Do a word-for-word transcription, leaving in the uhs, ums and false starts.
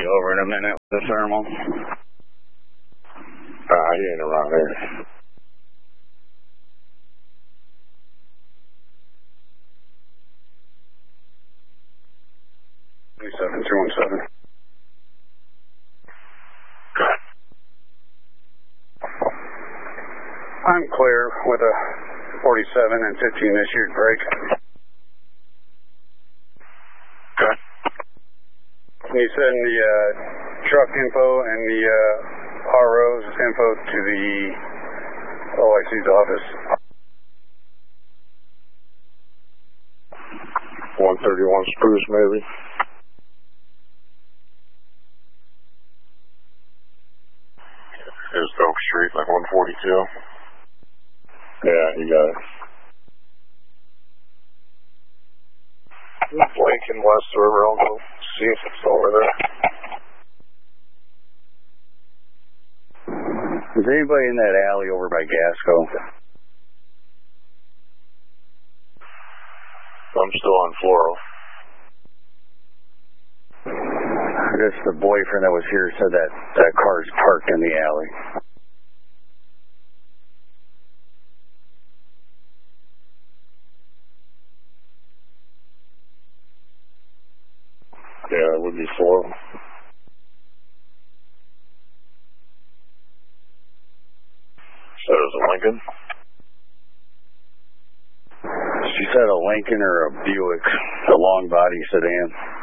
over in a minute with the thermal. Ah, he ain't around there. seven two one seven. I'm clear with a forty-seven and fifteen issued break. Okay. Can you send the uh, truck info and the uh, R O's info to the O I C's office? one thirty-one Spruce, maybe. It's Oak Street, like one forty-two. Yeah, you got it. Blake in West River, I'll go see if it's over there. Is anybody in that alley over by Gasco? I'm still on Floral. I guess the boyfriend that was here said that that car's parked in the alley. Yeah, it would be Floral. So it was a Lincoln? She said a Lincoln or a Buick, a long body sedan.